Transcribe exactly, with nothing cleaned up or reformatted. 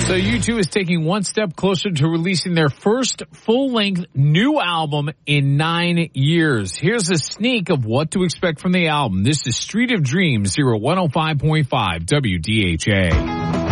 So U two is taking one step closer to releasing their first full-length new album in nine years. Here's a sneak of what to expect from the album. This is Street of Dreams here at one oh five point five W D H A.